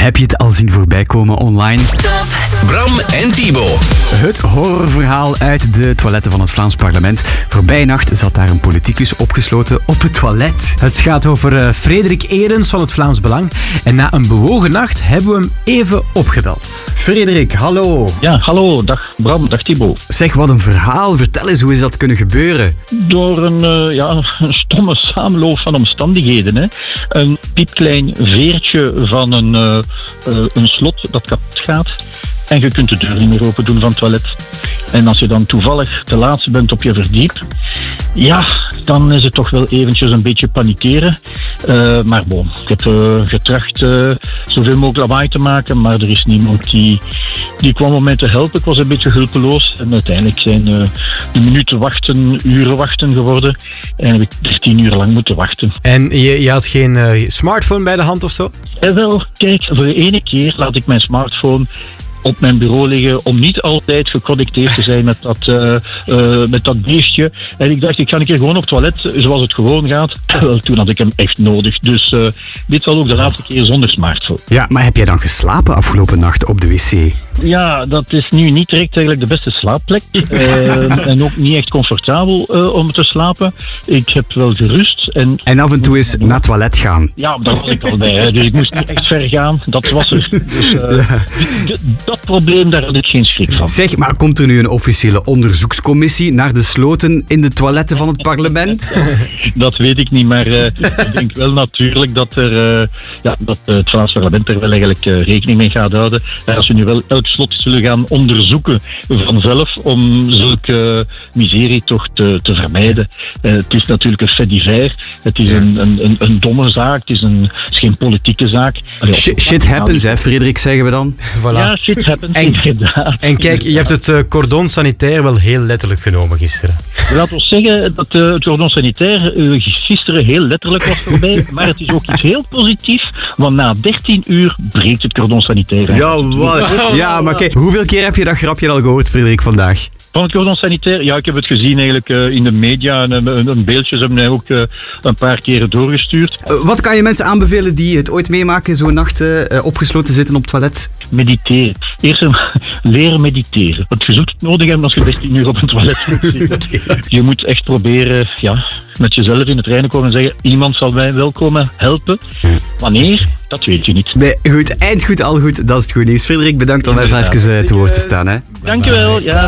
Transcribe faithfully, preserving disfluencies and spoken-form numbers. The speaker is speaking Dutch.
Heb je het al zien voorbij komen online? Top. Bram en Thibaut. Het horrorverhaal uit de toiletten van het Vlaams parlement. Voorbije nacht zat daar een politicus opgesloten op het toilet. Het gaat over uh, Frederik Erens van het Vlaams Belang. En na een bewogen nacht hebben we hem even opgebeld. Frederik, hallo. Ja, hallo. Dag Bram, dag Thibaut. Zeg, wat een verhaal. Vertel eens, hoe is dat kunnen gebeuren? Door een, uh, ja, een stomme samenloop van omstandigheden. Hè. Een piepklein veertje van een, uh, uh, een slot dat kapot gaat. En je kunt de deur niet meer open doen van het toilet. En als je dan toevallig de laatste bent op je verdiep, ja, dan is het toch wel eventjes een beetje panikeren. Uh, maar bon, ik heb uh, getracht uh, zoveel mogelijk lawaai te maken, maar er is niemand die, die kwam om mij te helpen. Ik was een beetje hulpeloos en uiteindelijk zijn uh, de minuten wachten, uren wachten geworden. En heb ik dertien uur lang moeten wachten. En je, je had geen uh, smartphone bij de hand of zo? En wel, kijk, voor de ene keer laat ik mijn smartphone op mijn bureau liggen om niet altijd geconnecteerd te zijn met dat, uh, uh, met dat beestje. En ik dacht, ik ga een keer gewoon op het toilet zoals het gewoon gaat. Wel, toen had ik hem echt nodig. Dus uh, dit was ook de laatste keer zonder smartphone. Ja, maar heb jij dan geslapen afgelopen nacht op de wc? Ja, dat is nu niet direct eigenlijk de beste slaapplek. Uh, en ook niet echt comfortabel uh, om te slapen. Ik heb wel gerust. En, en af en toe eens naar het toilet gaan. Ja, daar was ik al bij. Hè. Dus ik moest niet echt ver gaan. Dat was er. Dus, uh, d- d- dat probleem, daar had ik geen schrik van. Zeg, maar komt er nu een officiële onderzoekscommissie naar de sloten in de toiletten van het parlement? Dat weet ik niet, maar uh, ik denk wel natuurlijk dat, er, uh, ja, dat uh, het Vlaams parlement er wel eigenlijk uh, rekening mee gaat houden. Uh, als we nu wel elk slot zullen gaan onderzoeken vanzelf om zulke miserie toch te, te vermijden. Uh, het is natuurlijk een fait divers. Het is een, een, een, een domme zaak. Het is, een, het is geen politieke zaak. Allee, shit, shit happens, hè, Frederik, zeggen we dan. Voilà. Ja, shit happens, en, inderdaad. En kijk, je hebt het uh, cordon sanitair wel heel letterlijk genomen gisteren. Laten we zeggen dat uh, het cordon sanitair uh, gisteren heel letterlijk was voorbij. Maar het is ook iets heel positiefs, want na dertien uur breekt het cordon sanitair. Ja, wat? Ja, maar kijk, hoeveel keer heb je dat grapje al gehoord, Frederik, vandaag? Van het cordon sanitair? Ja, ik heb het gezien eigenlijk uh, in de media. En, een, een beeldjes hebben mij ook uh, een paar keren doorgestuurd. Uh, wat kan je mensen aanbevelen die het ooit meemaken, zo'n nacht uh, opgesloten zitten op het toilet? Mediteren. Eerst uh, leren mediteren. Want je zult het nodig hebben als je dertien uur op een toilet moet zitten. Je moet echt proberen, ja, met jezelf in het reinen komen en zeggen, iemand zal mij wel komen helpen. Wanneer? Dat weet je niet. Nee, goed, eind goed, al goed. Dat is het goede nieuws. Frederik, bedankt om even, even uh, te woord te staan. Hè. Dankjewel. Ja.